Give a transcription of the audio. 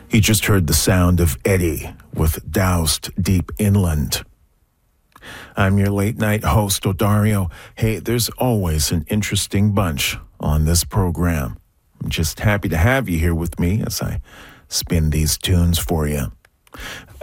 You just heard the sound of Eddie with Doused Deep Inland. I'm your late night host, Odario. Hey, there's always an interesting bunch on this program. I'm just happy to have you here with me as I spin these tunes for you.